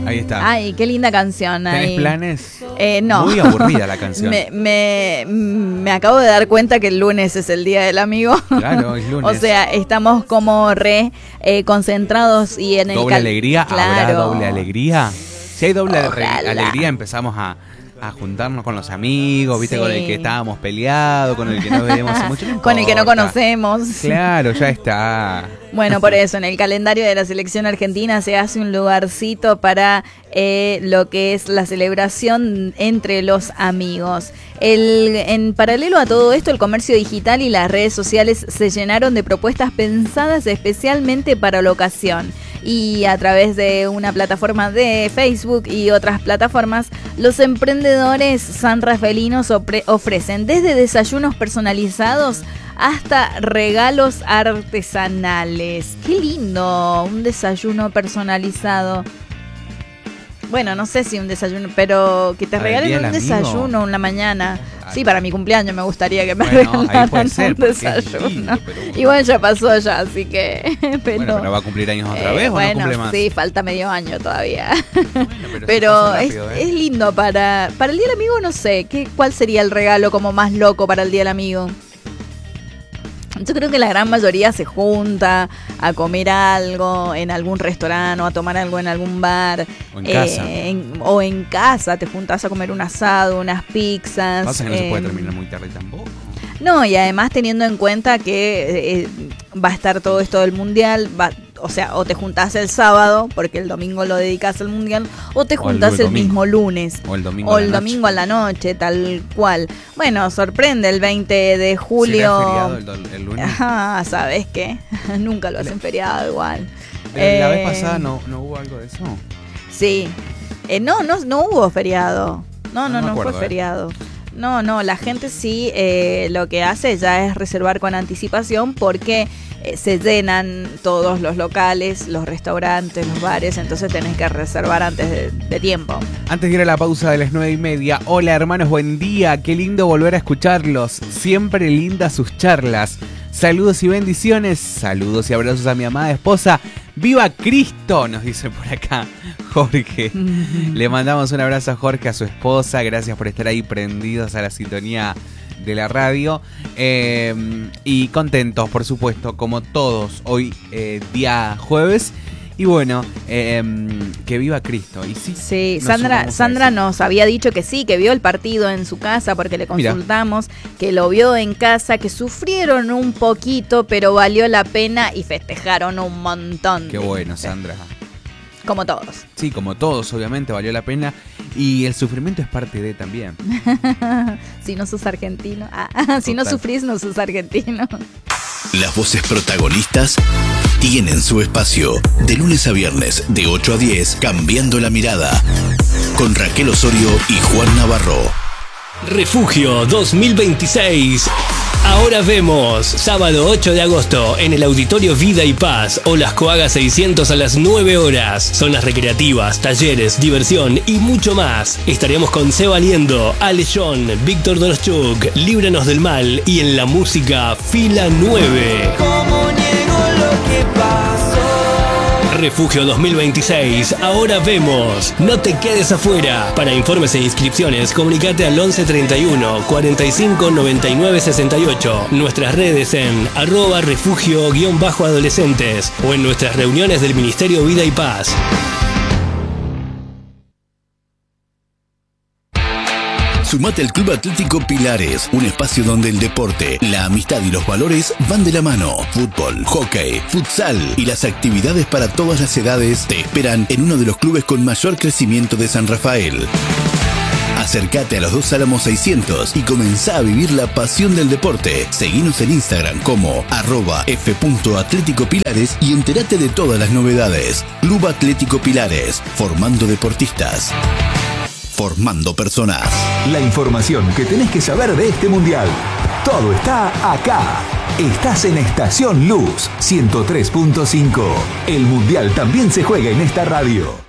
Ahí está. Ay, qué linda canción. ¿Tenés planes? No. Muy aburrida la canción. Me acabo de dar cuenta que el lunes es el Día del Amigo. Claro, es lunes. O sea, estamos como concentrados y en el... ¿Doble alegría? Claro. ¿Habrá doble alegría? Si hay doble Ojalá. alegría, empezamos a juntarnos con los amigos, ¿viste? Sí. Con el que estábamos peleados, con el que no vemos hace mucho. No Con el que no importa. conocemos. Claro, ya está. Bueno, por eso, en el calendario de la selección argentina se hace un lugarcito para lo que es la celebración entre los amigos. En paralelo a todo esto, el comercio digital y las redes sociales se llenaron de propuestas pensadas especialmente para la ocasión. Y a través de una plataforma de Facebook y otras plataformas, los emprendedores sanrafaelinos ofrecen desde desayunos personalizados hasta regalos artesanales. ¡Qué lindo! Un desayuno personalizado. Bueno, no sé si un desayuno, pero que te regalen un desayuno en la mañana. Sí, para mi cumpleaños me gustaría que me regalaran un desayuno. Igual ya pasó ya, así que... Pero va a cumplir años otra vez, ¿o no cumple más? Sí, falta medio año todavía. Bueno, pero rápido, es lindo para el Día del Amigo, no sé. ¿Cuál sería el regalo como más loco para el Día del Amigo? Yo creo que la gran mayoría se junta a comer algo en algún restaurante o a tomar algo en algún bar. O en casa. O en casa te juntas a comer un asado, unas pizzas. Pasa que no se puede terminar muy tarde tampoco. No, y además teniendo en cuenta que va a estar todo esto del mundial, o sea, o te juntás el sábado, porque el domingo lo dedicas al mundial, o te juntás el mismo lunes. O el domingo a la noche, tal cual. Bueno, sorprende el 20 de julio. ¿Será feriado el lunes? Ah, ¿sabes qué? Nunca lo hacen feriado igual. Pero la vez pasada no hubo algo de eso. Sí. No hubo feriado. No fue acuerdo, feriado. No, la gente sí lo que hace ya es reservar con anticipación porque se llenan todos los locales, los restaurantes, los bares, entonces tenés que reservar antes de tiempo. Antes de ir a la pausa de las 9:30, hola hermanos, buen día, qué lindo volver a escucharlos, siempre lindas sus charlas. Saludos y bendiciones, saludos y abrazos a mi amada esposa. ¡Viva Cristo! Nos dice por acá Jorge. Le mandamos un abrazo a Jorge, a su esposa. Gracias por estar ahí prendidos a la sintonía de la radio. Y contentos, por supuesto, como todos, hoy día jueves. Y bueno, que viva Cristo. Y sí, Sandra nos había dicho que sí, que vio el partido en su casa porque le consultamos, que lo vio en casa, que sufrieron un poquito, pero valió la pena y festejaron un montón. Qué bueno, Sandra. Como todos. Sí, como todos, obviamente, valió la pena. Y el sufrimiento es parte de también. Si no sos argentino. Si no sufrís, no sos argentino. Las voces protagonistas tienen su espacio. De lunes a viernes, de 8 a 10, Cambiando la Mirada. Con Raquel Osorio y Juan Navarro. Refugio 2026. Ahora vemos, sábado 8 de agosto, en el Auditorio Vida y Paz, Olas Coaga 600 a las 9 horas. Zonas recreativas, talleres, diversión y mucho más. Estaremos con Seba Liendo, Ale John, Víctor Dorschuk, Líbranos del Mal y en la música Fila 9. ¿Cómo niego lo que pasó? Refugio 2026, ahora vemos. No te quedes afuera. Para informes e inscripciones, comunicate al 11 31 45 99 68. Nuestras redes en @refugio_adolescentes o en nuestras reuniones del Ministerio Vida y Paz. Sumate al Club Atlético Pilares, un espacio donde el deporte, la amistad y los valores van de la mano. Fútbol, hockey, futsal y las actividades para todas las edades te esperan en uno de los clubes con mayor crecimiento de San Rafael. Acércate a los Dos Álamos 600 y comenzá a vivir la pasión del deporte. Seguinos en Instagram como @f.atléticopilares y entérate de todas las novedades. Club Atlético Pilares, formando deportistas. Formando personas. La información que tenés que saber de este mundial. Todo está acá. Estás en Estación Luz 103.5. El mundial también se juega en esta radio.